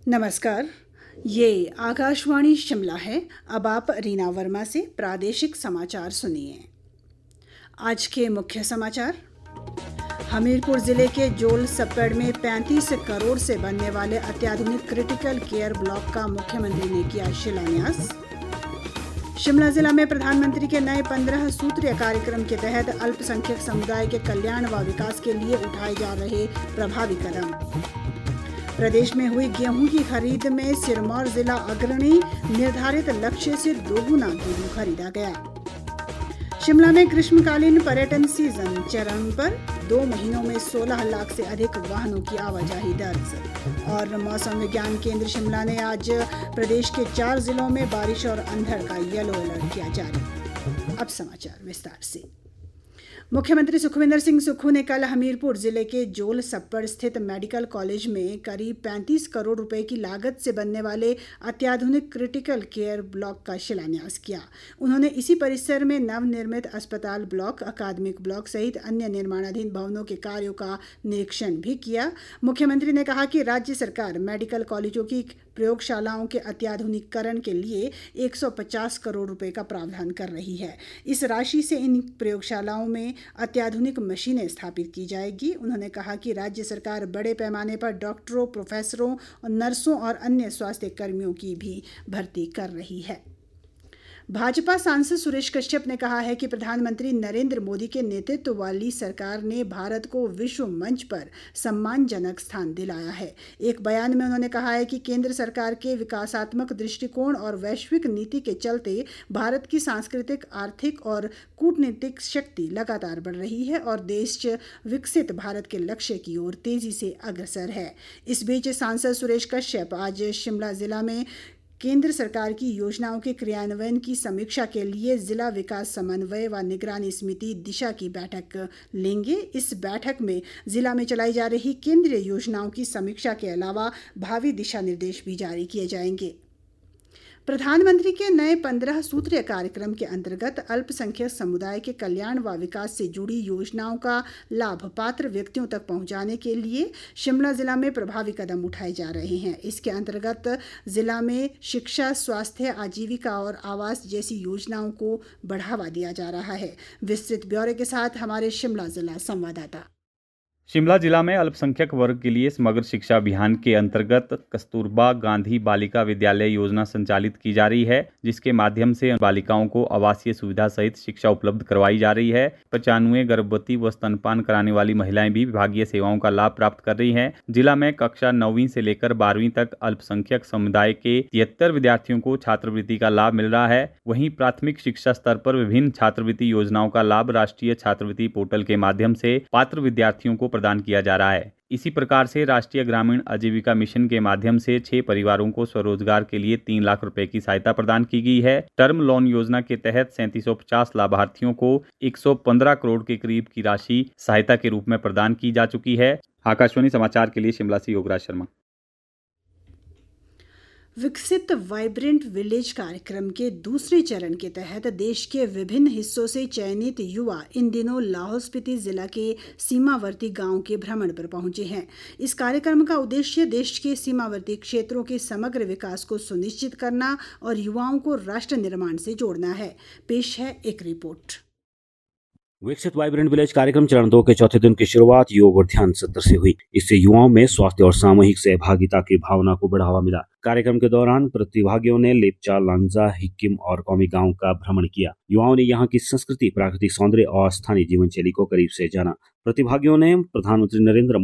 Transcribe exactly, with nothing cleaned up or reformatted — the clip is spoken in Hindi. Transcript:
नमस्कार, ये आकाशवाणी शिमला है। अब आप रीना वर्मा से प्रादेशिक समाचार सुनिए। आज के मुख्य समाचार। हमीरपुर जिले के जोल सप्पड़ में पैंतीस करोड़ से बनने वाले अत्याधुनिक क्रिटिकल केयर ब्लॉक का मुख्यमंत्री ने किया शिलान्यास। शिमला जिला में प्रधानमंत्री के नए पंद्रह सूत्रीय कार्यक्रम के तहत अल्पसंख्यक समुदाय के कल्याण व विकास के लिए उठाए जा रहे प्रभावी कदम। प्रदेश में हुई गेहूं की खरीद में सिरमौर जिला अग्रणी, निर्धारित लक्ष्य से दोगुना गेहूं खरीदा गया। शिमला में ग्रीष्मकालीन पर्यटन सीजन चरम पर, दो महीनों में सोलह लाख से अधिक वाहनों की आवाजाही दर्ज। और मौसम विज्ञान केंद्र शिमला ने आज प्रदेश के चार जिलों में बारिश और अंधड़ का येलो अलर्ट किया जारी। अब समाचार विस्तार से। मुख्यमंत्री सुखविंदर सिंह सुक्खू ने कल हमीरपुर जिले के जोल सप्पड़ स्थित मेडिकल कॉलेज में करीब पैंतीस करोड़ रुपए की लागत से बनने वाले अत्याधुनिक क्रिटिकल केयर ब्लॉक का शिलान्यास किया। उन्होंने इसी परिसर में नवनिर्मित अस्पताल ब्लॉक, अकादमिक ब्लॉक सहित अन्य निर्माणाधीन भवनों के कार्यों का निरीक्षण भी किया। मुख्यमंत्री ने कहा कि राज्य सरकार मेडिकल कॉलेजों की प्रयोगशालाओं के अत्याधुनिकीकरण के लिए एक सौ पचास करोड़ रुपए का प्रावधान कर रही है। इस राशि से इन प्रयोगशालाओं में अत्याधुनिक मशीनें स्थापित की जाएगी। उन्होंने कहा कि राज्य सरकार बड़े पैमाने पर डॉक्टरों, प्रोफेसरों, नर्सों और अन्य स्वास्थ्य कर्मियों की भी भर्ती कर रही है। भाजपा सांसद सुरेश कश्यप ने कहा है कि प्रधानमंत्री नरेंद्र मोदी के नेतृत्व वाली सरकार ने भारत को विश्व मंच पर सम्मानजनक स्थान दिलाया है। एक बयान में उन्होंने कहा है कि केंद्र सरकार के विकासात्मक दृष्टिकोण और वैश्विक नीति के चलते भारत की सांस्कृतिक, आर्थिक और कूटनीतिक शक्ति लगातार बढ़ रही है और देश विकसित भारत के लक्ष्य की ओर तेजी से अग्रसर है। इस बीच सांसद सुरेश कश्यप आज शिमला जिला में केंद्र सरकार की योजनाओं के क्रियान्वयन की समीक्षा के लिए जिला विकास समन्वय व निगरानी समिति दिशा की बैठक लेंगे। इस बैठक में जिला में चलाई जा रही केंद्रीय योजनाओं की समीक्षा के अलावा भावी दिशा निर्देश भी जारी किए जाएंगे। प्रधानमंत्री के नए पंद्रह सूत्रीय कार्यक्रम के अंतर्गत अल्पसंख्यक समुदाय के कल्याण व विकास से जुड़ी योजनाओं का लाभ पात्र व्यक्तियों तक पहुंचाने के लिए शिमला जिला में प्रभावी कदम उठाए जा रहे हैं। इसके अंतर्गत जिला में शिक्षा, स्वास्थ्य, आजीविका और आवास जैसी योजनाओं को बढ़ावा दिया जा रहा है। विस्तृत ब्यौरे के साथ हमारे शिमला जिला संवाददाता। शिमला जिला में अल्पसंख्यक वर्ग के लिए समग्र शिक्षा अभियान के अंतर्गत कस्तूरबा गांधी बालिका विद्यालय योजना संचालित की जा रही है, जिसके माध्यम से बालिकाओं को आवासीय सुविधा सहित शिक्षा उपलब्ध करवाई जा रही है। पचानवे गर्भवती व स्तनपान कराने वाली महिलाएं भी विभागीय सेवाओं का लाभ प्राप्त कर रही हैं। जिला में कक्षा नौवीं से लेकर बारहवीं तक अल्पसंख्यक समुदाय के तिहत्तर विद्यार्थियों को छात्रवृत्ति का लाभ मिल रहा है। वहीं प्राथमिक शिक्षा स्तर पर विभिन्न छात्रवृत्ति योजनाओं का लाभ राष्ट्रीय छात्रवृत्ति पोर्टल के माध्यम से पात्र विद्यार्थियों को प्रदान किया जा रहा है। इसी प्रकार से राष्ट्रीय ग्रामीण आजीविका मिशन के माध्यम से छह परिवारों को स्वरोजगार के लिए तीन लाख रुपए की सहायता प्रदान की गई है। टर्म लोन योजना के तहत सैंतीस सौ पचास लाभार्थियों को एक सौ पंद्रह करोड़ के करीब की राशि सहायता के रूप में प्रदान की जा चुकी है। आकाशवाणी समाचार के लिए शिमला से योगराज शर्मा। विकसित वाइब्रेंट विलेज कार्यक्रम के दूसरे चरण के तहत देश के विभिन्न हिस्सों से चयनित युवा इन दिनों लाहौल स्पीति जिला के सीमावर्ती गांव के भ्रमण पर पहुंचे हैं। इस कार्यक्रम का उद्देश्य देश के सीमावर्ती क्षेत्रों के समग्र विकास को सुनिश्चित करना और युवाओं को राष्ट्र निर्माण से जोड़ना है। पेश है एक रिपोर्ट। विकसित वाइब्रेंट विलेज कार्यक्रम चरण दो के चौथे दिन की शुरुआत योग और ध्यान सत्र से हुई। इससे युवाओं में स्वास्थ्य और सामूहिक सहभागिता की भावना को बढ़ावा मिला। कार्यक्रम के दौरान प्रतिभागियों ने लेपचा, लांजा, हिक्किम और कौमी गांव का भ्रमण किया। युवाओं ने यहां की संस्कृति, प्राकृतिक सौंदर्य और स्थानीय जीवन शैली को करीब से जाना। प्रतिभागियों ने प्रधानमंत्री नरेंद्र